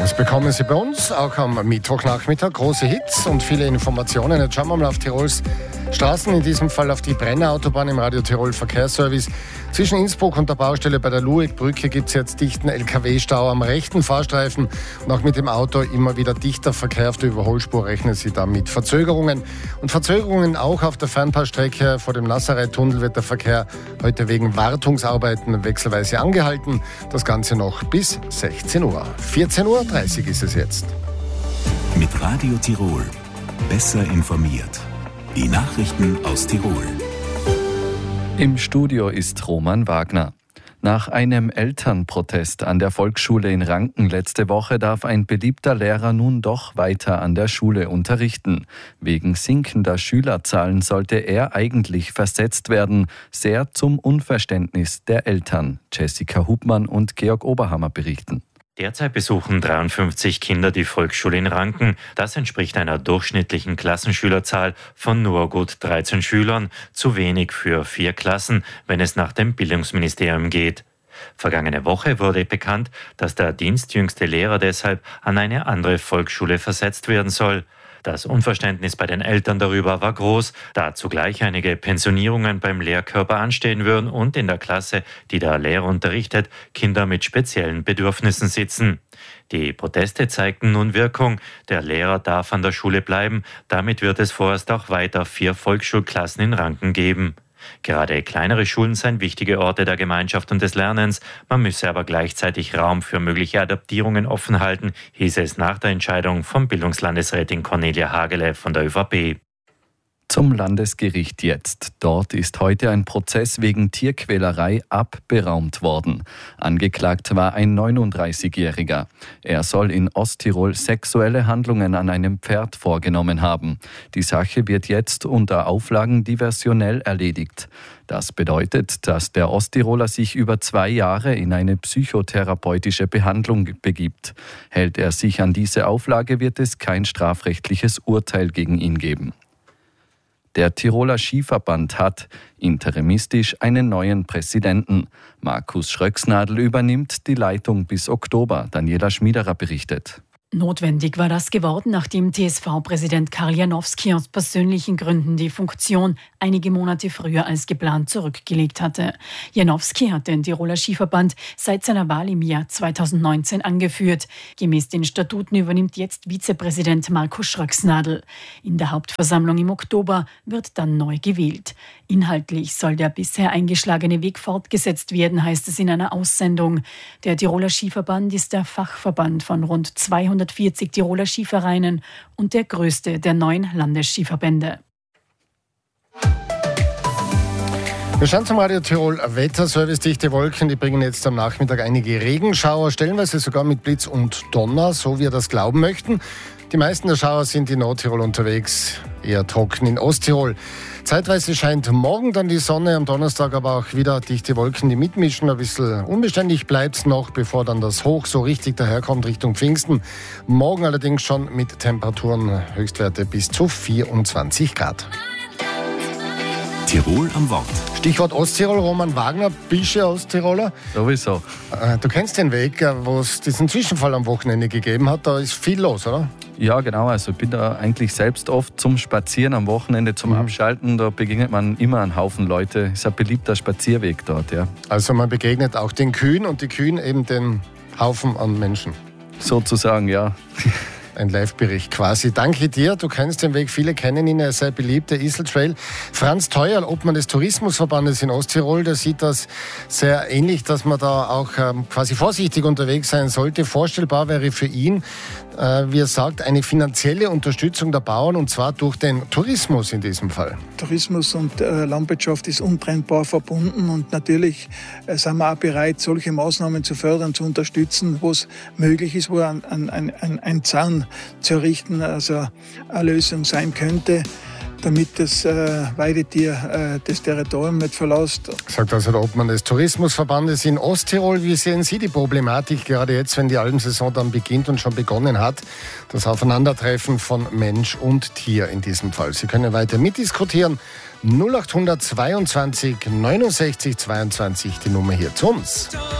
Das bekommen Sie bei uns auch am Mittwochnachmittag. Große Hits und viele Informationen. Jetzt schauen wir mal auf Tirols Straßen, in diesem Fall auf die Brennerautobahn im Radio Tirol Verkehrsservice. Zwischen Innsbruck und der Baustelle bei der Luegbrücke gibt es jetzt dichten LKW-Stau am rechten Fahrstreifen. Und auch mit dem Auto immer wieder dichter Verkehr auf der Überholspur rechnen Sie da mit Verzögerungen. Und Verzögerungen auch auf der Fernpassstrecke vor dem Nazareth-Tunnel wird der Verkehr heute wegen Wartungsarbeiten wechselweise angehalten. Das Ganze noch bis 16 Uhr. 14:30 Uhr ist es jetzt. Mit Radio Tirol. Besser informiert. Die Nachrichten aus Tirol. Im Studio ist Roman Wagner. Nach einem Elternprotest an der Volksschule in Ranken letzte Woche darf ein beliebter Lehrer nun doch weiter an der Schule unterrichten. Wegen sinkender Schülerzahlen sollte er eigentlich versetzt werden, sehr zum Unverständnis der Eltern. Jessica Hubmann und Georg Oberhammer berichten. Derzeit besuchen 53 Kinder die Volksschule in Ranken. Das entspricht einer durchschnittlichen Klassenschülerzahl von nur gut 13 Schülern. Zu wenig für 4 Klassen, wenn es nach dem Bildungsministerium geht. Vergangene Woche wurde bekannt, dass der dienstjüngste Lehrer deshalb an eine andere Volksschule versetzt werden soll. Das Unverständnis bei den Eltern darüber war groß, da zugleich einige Pensionierungen beim Lehrkörper anstehen würden und in der Klasse, die der Lehrer unterrichtet, Kinder mit speziellen Bedürfnissen sitzen. Die Proteste zeigten nun Wirkung. Der Lehrer darf an der Schule bleiben. Damit wird es vorerst auch weiter 4 Volksschulklassen in Ranken geben. Gerade kleinere Schulen seien wichtige Orte der Gemeinschaft und des Lernens. Man müsse aber gleichzeitig Raum für mögliche Adaptierungen offen halten, hieß es nach der Entscheidung von Bildungslandesrätin Cornelia Hagele von der ÖVP. Zum Landesgericht jetzt. Dort ist heute ein Prozess wegen Tierquälerei abberaumt worden. Angeklagt war ein 39-Jähriger. Er soll in Osttirol sexuelle Handlungen an einem Pferd vorgenommen haben. Die Sache wird jetzt unter Auflagen diversionell erledigt. Das bedeutet, dass der Osttiroler sich über 2 Jahre in eine psychotherapeutische Behandlung begibt. Hält er sich an diese Auflage, wird es kein strafrechtliches Urteil gegen ihn geben. Der Tiroler Skiverband hat interimistisch einen neuen Präsidenten. Markus Schröcksnadl übernimmt die Leitung bis Oktober. Daniela Schmiederer berichtet. Notwendig war das geworden, nachdem TSV-Präsident Karl Janowski aus persönlichen Gründen die Funktion einige Monate früher als geplant zurückgelegt hatte. Janowski hat den Tiroler Skiverband seit seiner Wahl im Jahr 2019 angeführt. Gemäß den Statuten übernimmt jetzt Vizepräsident Markus Schröcksnadl. In der Hauptversammlung im Oktober wird dann neu gewählt. Inhaltlich soll der bisher eingeschlagene Weg fortgesetzt werden, heißt es in einer Aussendung. Der Tiroler Skiverband ist der Fachverband von rund 240 Tiroler Skivereinen und der größte der 9 Landesskiverbände. Wir schauen zum Radio Tirol Wetterservice. Dichte Wolken, die bringen jetzt am Nachmittag einige Regenschauer, stellenweise sogar mit Blitz und Donner, so wir das glauben möchten. Die meisten der Schauer sind in Nordtirol unterwegs, eher trocken in Osttirol. Zeitweise scheint morgen dann die Sonne, am Donnerstag aber auch wieder dichte Wolken, die mitmischen. Ein bisschen unbeständig bleibt es noch, bevor dann das Hoch so richtig daherkommt Richtung Pfingsten. Morgen allerdings schon mit Temperaturen, Höchstwerte bis zu 24 Grad. Tirol am Wort. Stichwort Osttirol, Roman Wagner, Bische Osttiroler. Sowieso. Du kennst den Weg, wo es diesen Zwischenfall am Wochenende gegeben hat. Da ist viel los, oder? Ja, genau. Also ich bin da eigentlich selbst oft zum Spazieren am Wochenende, zum Abschalten. Da begegnet man immer einen Haufen Leute. Ist ein beliebter Spazierweg dort, ja. Also man begegnet auch den Kühen und die Kühen eben den Haufen an Menschen. Sozusagen, ja. Ein Live-Bericht quasi. Danke dir, du kennst den Weg, viele kennen ihn, er ist sehr beliebt, der Isl-Trail. Franz Theuerl, Obmann des Tourismusverbandes in Osttirol, der sieht das sehr ähnlich, dass man da auch quasi vorsichtig unterwegs sein sollte. Vorstellbar wäre für ihn, wie er sagt, eine finanzielle Unterstützung der Bauern und zwar durch den Tourismus in diesem Fall. Tourismus und Landwirtschaft ist untrennbar verbunden und natürlich sind wir auch bereit, solche Maßnahmen zu fördern, zu unterstützen, wo es möglich ist, wo ein Zaun zu errichten, also eine Lösung sein könnte, damit das Weidetier das Territorium nicht verlässt. Sagt also der Obmann des Tourismusverbandes in Osttirol. Wie sehen Sie die Problematik, gerade jetzt, wenn die Alpensaison dann beginnt und schon begonnen hat? Das Aufeinandertreffen von Mensch und Tier in diesem Fall. Sie können weiter mitdiskutieren. 0800 22 69 22, die Nummer hier zu uns.